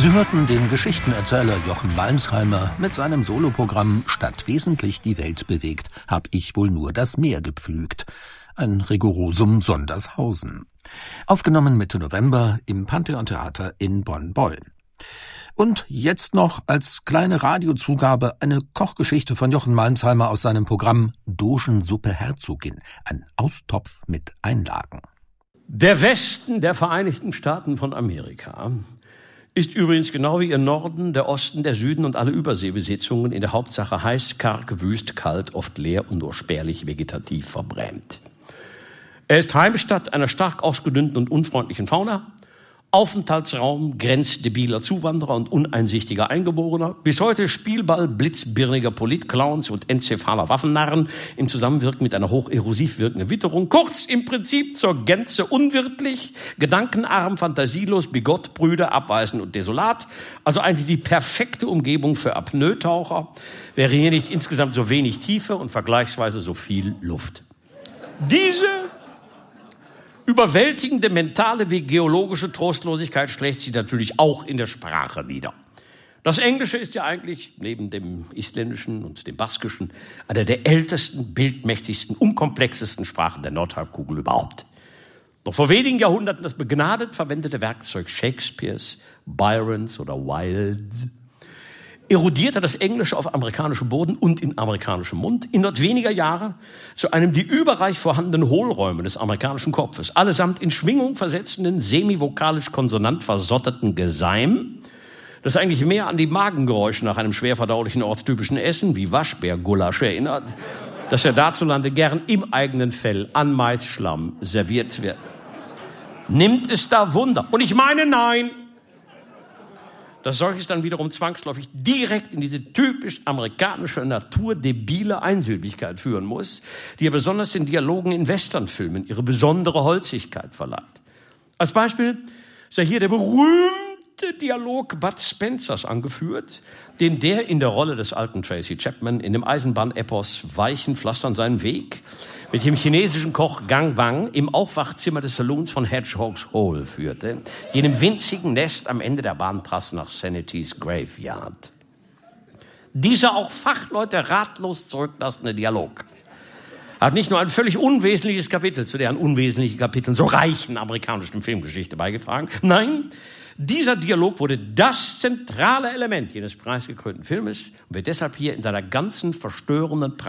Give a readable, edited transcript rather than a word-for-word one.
Sie hörten den Geschichtenerzähler Jochen Malmsheimer mit seinem Soloprogramm »Statt wesentlich die Welt bewegt, hab ich wohl nur das Meer gepflügt«. Ein Rigorosum Sondershausen. Aufgenommen Mitte November im Pantheon-Theater in Bonn-Boll. Und jetzt noch als kleine Radiozugabe eine Kochgeschichte von Jochen Malmsheimer aus seinem Programm »Dogensuppe Herzogin«. Ein Austopf mit Einlagen. Der Westen der Vereinigten Staaten von Amerika ist übrigens genau wie ihr Norden, der Osten, der Süden und alle Überseebesitzungen in der Hauptsache heiß, karg, wüst, kalt, oft leer und nur spärlich vegetativ verbrämt. Er ist Heimstatt einer stark ausgedünnten und unfreundlichen Fauna, Aufenthaltsraum grenzdebiler Zuwanderer und uneinsichtiger Eingeborener, bis heute Spielball blitzbirniger Politclowns und enzephaler Waffennarren im Zusammenwirken mit einer hocherosiv wirkenden Witterung. Kurz, im Prinzip zur Gänze unwirtlich, gedankenarm, fantasielos, bigott, prüde, abweisend und desolat. Also eigentlich die perfekte Umgebung für Apnoe-Taucher. Wäre hier nicht insgesamt so wenig Tiefe und vergleichsweise so viel Luft. Diese überwältigende mentale wie geologische Trostlosigkeit schlägt sich natürlich auch in der Sprache nieder. Das Englische ist ja eigentlich, neben dem Isländischen und dem Baskischen, eine der ältesten, bildmächtigsten, unkomplexesten Sprachen der Nordhalbkugel überhaupt. Noch vor wenigen Jahrhunderten das begnadet verwendete Werkzeug Shakespeares, Byrons oder Wildes erodierte das Englische auf amerikanischem Boden und in amerikanischem Mund innerhalb weniger Jahre zu einem die überreich vorhandenen Hohlräume des amerikanischen Kopfes, allesamt in Schwingung versetzenden, semivokalisch-konsonant versotterten Geseim, das eigentlich mehr an die Magengeräusche nach einem schwer verdaulichen ortstypischen Essen wie Waschbärgulasch erinnert, das ja dazulande gern im eigenen Fell an Maisschlamm serviert wird. Nimmt es da Wunder? Und ich meine, nein, dass solches dann wiederum zwangsläufig direkt in diese typisch amerikanische, naturdebile Einsilbigkeit führen muss, die ja besonders den Dialogen in Westernfilmen ihre besondere Holzigkeit verleiht. Als Beispiel sei hier der berühmte Dialog Bud Spencers angeführt, den der in der Rolle des alten Tracy Chapman in dem Eisenbahn-Epos Weichen pflastern seinen Weg mit dem chinesischen Koch Gang Wang im Aufwachzimmer des Saloons von Hedgehog's Hole führte, jenem winzigen Nest am Ende der Bahntrasse nach Sanity's Graveyard. Dieser auch Fachleute ratlos zurücklassende Dialog hat nicht nur ein völlig unwesentliches Kapitel zu deren unwesentlichen Kapiteln so reichen amerikanischen Filmgeschichte beigetragen. Nein, dieser Dialog wurde das zentrale Element jenes preisgekrönten Filmes und wird deshalb hier in seiner ganzen verstörenden